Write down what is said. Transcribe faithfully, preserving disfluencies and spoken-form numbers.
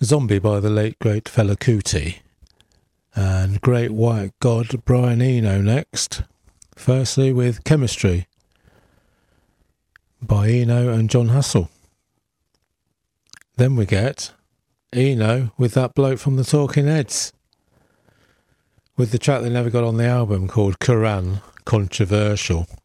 Zombie by the late great Fela Kuti. And Great White God Brian Eno next. Firstly with Chemistry by Eno and John Hassell. Then we get Eno with that bloke from the Talking Heads, with the track they never got on the album called Quran, Controversial.